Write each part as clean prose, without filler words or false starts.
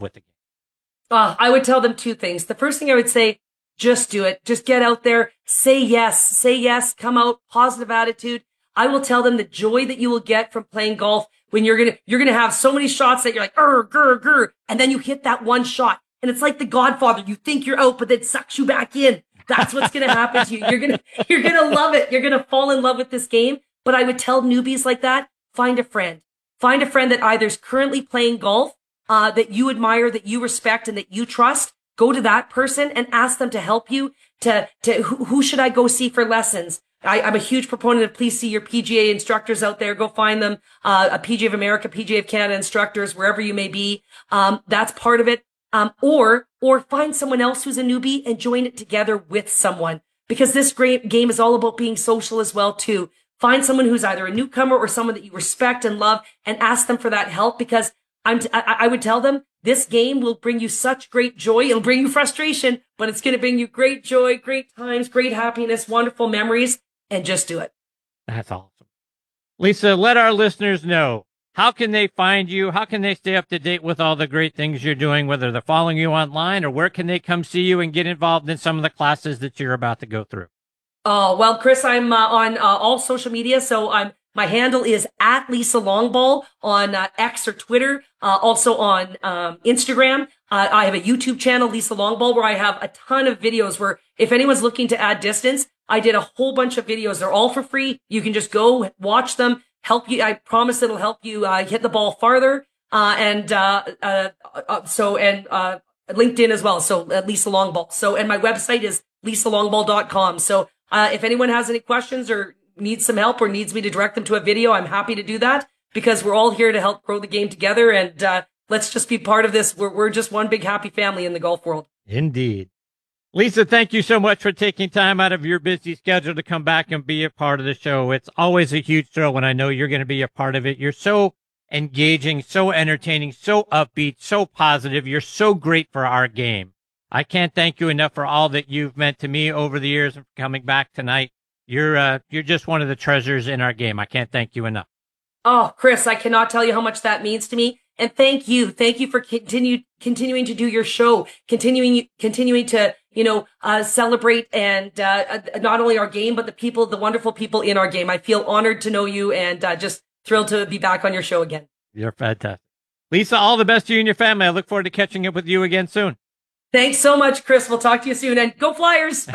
with the game? I would tell them two things. The first thing I would say, just do it. Just get out there. Say yes, come out, positive attitude. I will tell them the joy that you will get from playing golf when you're going to have so many shots that you're like, grr, and then you hit that one shot. And it's like The Godfather. You think you're out, but then sucks you back in. That's what's going to happen to you. You're going to love it. You're going to fall in love with this game. But I would tell newbies like that, find a friend. Find a friend that either is currently playing golf, that you admire, that you respect, and that you trust. Go to that person and ask them to help you who should I go see for lessons? I'm a huge proponent of please see your PGA instructors out there. Go find them, a PGA of America, PGA of Canada instructors, wherever you may be. That's part of it. Or find someone else who's a newbie and join it together with someone, because this great game is all about being social as well too. Find someone who's either a newcomer or someone that you respect and love and ask them for that help, because I would tell them this game will bring you such great joy. It'll bring you frustration, but it's going to bring you great joy, great times, great happiness, wonderful memories, and just do it. That's awesome. Lisa, let our listeners know, how can they find you? How can they stay up to date with all the great things you're doing, whether they're following you online, or where can they come see you and get involved in some of the classes that you're about to go through? Oh, well, Chris, I'm on all social media. So my handle is at Lisa Longball on X or Twitter, also on Instagram. I have a YouTube channel, Lisa Longball, where I have a ton of videos where if anyone's looking to add distance, I did a whole bunch of videos. They're all for free. You can just go watch them, help you. I promise it'll help you hit the ball farther. And LinkedIn as well. So Lisa Longball. So, and my website is lisalongball.com. So if anyone has any questions or needs some help or needs me to direct them to a video, I'm happy to do that, because we're all here to help grow the game together. And let's just be part of this. We're just one big happy family in the golf world. Indeed. Lisa, thank you so much for taking time out of your busy schedule to come back and be a part of the show. It's always a huge thrill when I know you're going to be a part of it. You're so engaging, so entertaining, so upbeat, so positive. You're so great for our game. I can't thank you enough for all that you've meant to me over the years and for coming back tonight. You're just one of the treasures in our game. I can't thank you enough. Oh, Chris, I cannot tell you how much that means to me. And thank you. Thank you for continuing to do your show, continuing to, celebrate and, not only our game, but the wonderful people in our game. I feel honored to know you and, just thrilled to be back on your show again. You're fantastic. Lisa, all the best to you and your family. I look forward to catching up with you again soon. Thanks so much, Chris. We'll talk to you soon, and go Flyers.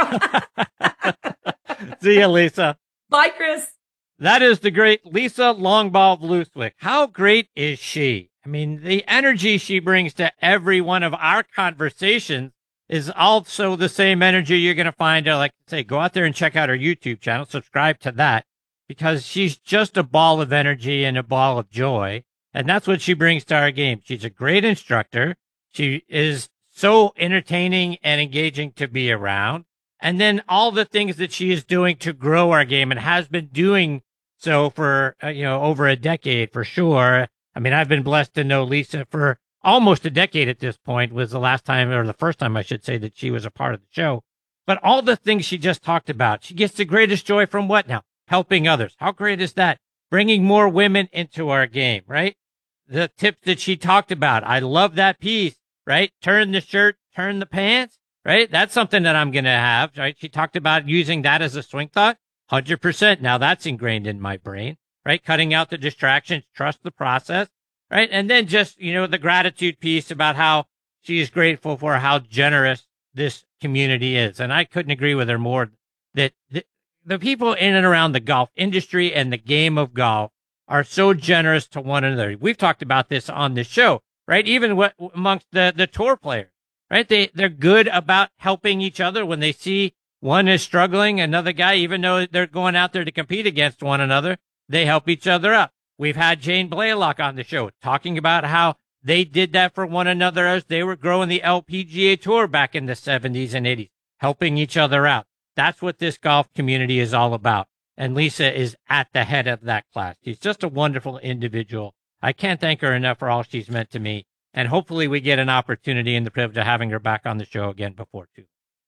See you, Lisa. Bye, Chris. That is the great Lisa Longball of Lutwick. How great is she? I mean, the energy she brings to every one of our conversations is also the same energy you're going to find. Like I say, go out there and check out her YouTube channel, subscribe to that, because she's just a ball of energy and a ball of joy. And that's what she brings to our game. She's a great instructor. She is so entertaining and engaging to be around. And then all the things that she is doing to grow our game and has been doing so for, over a decade for sure. I mean, I've been blessed to know Lisa for almost a decade at this point, was the last time, or the first time I should say, that she was a part of the show. But all the things she just talked about, she gets the greatest joy from what now? Helping others. How great is that? Bringing more women into our game, right? The tips that she talked about. I love that piece, right? Turn the shirt, turn the pants, right? That's something that I'm going to have, right? She talked about using that as a swing thought. 100%. Now that's ingrained in my brain, right? Cutting out the distractions, trust the process, right? And then just, the gratitude piece about how she is grateful for how generous this community is. And I couldn't agree with her more that the people in and around the golf industry and the game of golf are so generous to one another. We've talked about this on the show, right? Even amongst the tour players, right? They're good about helping each other when they see one is struggling, another guy, even though they're going out there to compete against one another, they help each other up. We've had Jane Blaylock on the show talking about how they did that for one another as they were growing the LPGA Tour back in the 70s and 80s, helping each other out. That's what this golf community is all about. And Lisa is at the head of that class. She's just a wonderful individual. I can't thank her enough for all she's meant to me. And hopefully we get an opportunity and the privilege of having her back on the show again before too.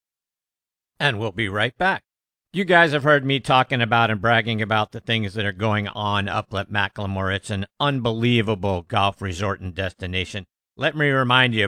And we'll be right back. You guys have heard me talking about and bragging about the things that are going on up at Macklemore. It's an unbelievable golf resort and destination. Let me remind you,